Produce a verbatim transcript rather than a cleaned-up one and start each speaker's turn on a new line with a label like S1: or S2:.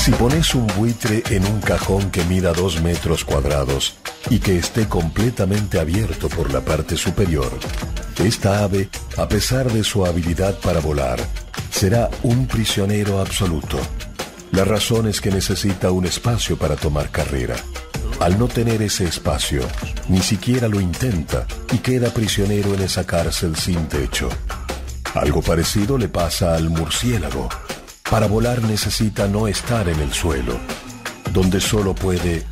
S1: Si pones un buitre en un cajón que mida dos metros cuadrados y que esté completamente abierto por la parte superior, esta ave, a pesar de su habilidad para volar, será un prisionero absoluto. La razón es que necesita un espacio para tomar carrera. Al no tener ese espacio, ni siquiera lo intenta y queda prisionero en esa cárcel sin techo. Algo parecido le pasa al murciélago. Para volar necesita no estar en el suelo, donde solo puede